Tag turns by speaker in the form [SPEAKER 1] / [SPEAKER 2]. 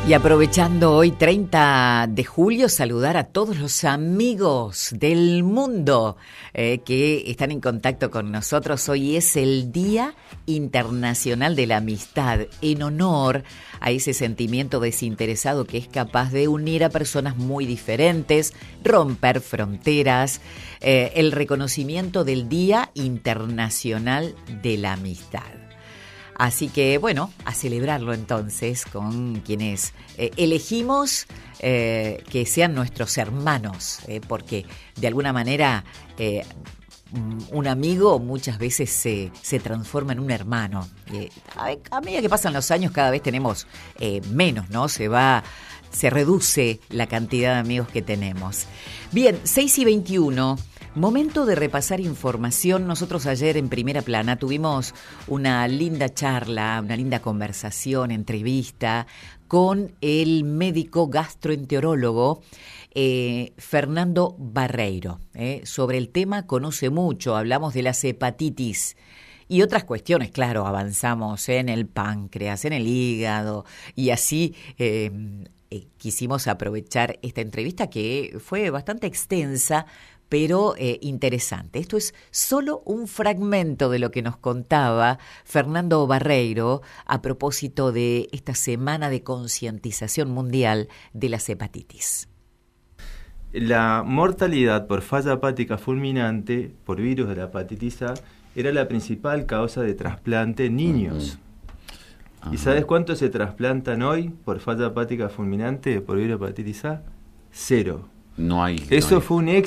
[SPEAKER 1] Y aprovechando hoy 30 de julio, saludar a todos los amigos del mundo que están en contacto con nosotros. Hoy es el Día Internacional de la Amistad, en honor a ese sentimiento desinteresado que es capaz de unir a personas muy diferentes, romper fronteras, el reconocimiento del Día Internacional de la Amistad. Así que, bueno, a celebrarlo entonces con quienes elegimos que sean nuestros hermanos, porque de alguna manera un amigo muchas veces se transforma en un hermano. A medida que pasan los años cada vez tenemos menos, ¿no? Se reduce la cantidad de amigos que tenemos. Bien, 6:21. Momento de repasar información. Nosotros ayer en Primera Plana tuvimos una linda charla, una linda conversación, entrevista con el médico gastroenterólogo Fernando Barreiro. Sobre el tema conoce mucho, hablamos de las hepatitis y otras cuestiones, claro, avanzamos en el páncreas, en el hígado y así quisimos aprovechar esta entrevista que fue bastante extensa, pero interesante. Esto es solo un fragmento de lo que nos contaba Fernando Barreiro a propósito de esta semana de concientización mundial de las hepatitis.
[SPEAKER 2] La mortalidad por falla hepática fulminante por virus de la hepatitis A era la principal causa de trasplante en niños. ¿Y sabes cuánto se trasplantan hoy por falla hepática fulminante por virus de hepatitis A? 0.
[SPEAKER 3] No hay.
[SPEAKER 2] Eso fue un éxito.